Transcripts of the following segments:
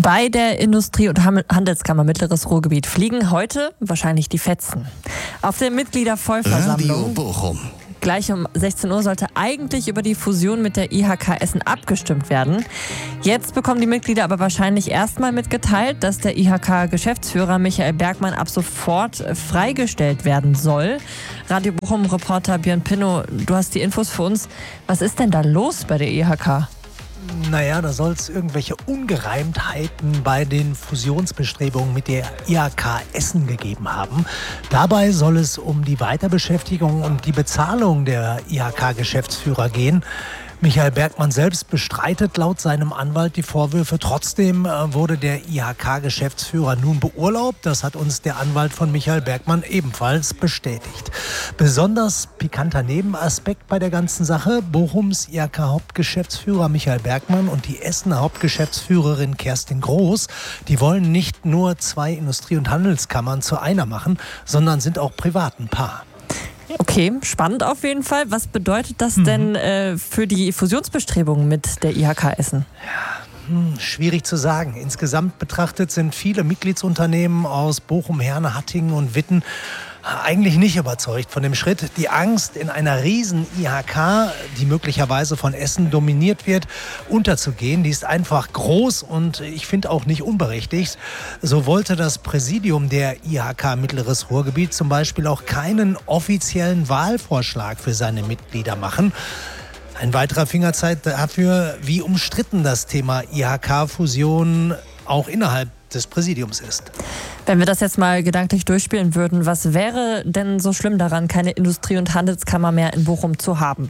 Bei der Industrie- und Handelskammer Mittleres Ruhrgebiet fliegen heute wahrscheinlich die Fetzen. Auf der Mitgliedervollversammlung Radio Bochum. Gleich um 16 Uhr sollte eigentlich über die Fusion mit der IHK Essen abgestimmt werden. Jetzt bekommen die Mitglieder aber wahrscheinlich erstmal mitgeteilt, dass der IHK-Geschäftsführer Michael Bergmann ab sofort freigestellt werden soll. Radio Bochum-Reporter Björn Pinnow, du hast die Infos für uns. Was ist denn da los bei der IHK? Naja, da soll es irgendwelche Ungereimtheiten bei den Fusionsbestrebungen mit der IHK Essen gegeben haben. Dabei soll es um die Weiterbeschäftigung und die Bezahlung der IHK-Geschäftsführer gehen. Michael Bergmann selbst bestreitet laut seinem Anwalt die Vorwürfe. Trotzdem wurde der IHK-Geschäftsführer nun beurlaubt. Das hat uns der Anwalt von Michael Bergmann ebenfalls bestätigt. Besonders pikanter Nebenaspekt bei der ganzen Sache: Bochums IHK-Hauptgeschäftsführer Michael Bergmann und die Essener Hauptgeschäftsführerin Kerstin Groß, die wollen nicht nur zwei Industrie- und Handelskammern zu einer machen, sondern sind auch privat ein Paar. Okay, spannend auf jeden Fall. Was bedeutet das denn für die Fusionsbestrebungen mit der IHK Essen? Schwierig zu sagen. Insgesamt betrachtet sind viele Mitgliedsunternehmen aus Bochum, Herne, Hattingen und Witten eigentlich nicht überzeugt von dem Schritt. Die Angst, in einer riesen IHK, die möglicherweise von Essen dominiert wird, unterzugehen, die ist einfach groß und ich finde auch nicht unberechtigt. So wollte das Präsidium der IHK Mittleres Ruhrgebiet zum Beispiel auch keinen offiziellen Wahlvorschlag für seine Mitglieder machen. Ein weiterer Fingerzeig dafür, wie umstritten das Thema IHK-Fusion auch innerhalb des Präsidiums ist. Wenn wir das jetzt mal gedanklich durchspielen würden, was wäre denn so schlimm daran, keine Industrie- und Handelskammer mehr in Bochum zu haben?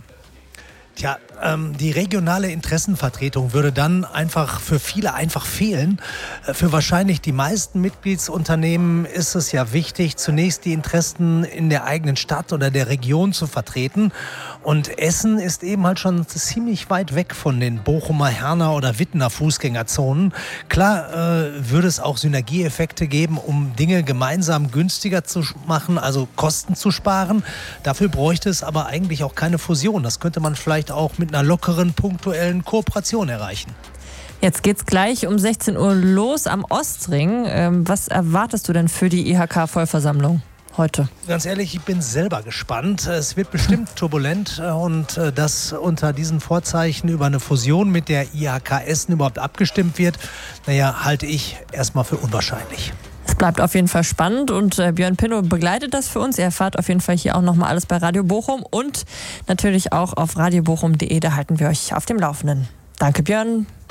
Tja, die regionale Interessenvertretung würde dann für viele fehlen. Für wahrscheinlich die meisten Mitgliedsunternehmen ist es ja wichtig, zunächst die Interessen in der eigenen Stadt oder der Region zu vertreten. Und Essen ist eben halt schon ziemlich weit weg von den Bochumer, Herner oder Wittener Fußgängerzonen. Klar würde es auch Synergieeffekte geben, um Dinge gemeinsam günstiger zu machen, also Kosten zu sparen. Dafür bräuchte es aber eigentlich auch keine Fusion. Das könnte man vielleicht auch mit einer lockeren, punktuellen Kooperation erreichen. Jetzt geht's gleich um 16 Uhr los am Ostring. Was erwartest du denn für die IHK-Vollversammlung heute? Ganz ehrlich, ich bin selber gespannt. Es wird bestimmt turbulent und dass unter diesen Vorzeichen über eine Fusion mit der IHK Essen überhaupt abgestimmt wird, halte ich erstmal für unwahrscheinlich. Es bleibt auf jeden Fall spannend und Björn Pinnow begleitet das für uns. Ihr erfahrt auf jeden Fall hier auch nochmal alles bei Radio Bochum und natürlich auch auf radiobochum.de. Da halten wir euch auf dem Laufenden. Danke, Björn.